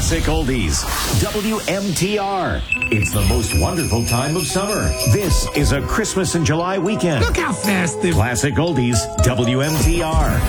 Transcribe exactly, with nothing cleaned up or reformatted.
Classic Oldies. W M T R. It's the most wonderful time of summer. This is a Christmas in July weekend. Look how fast the Classic Oldies. W M T R.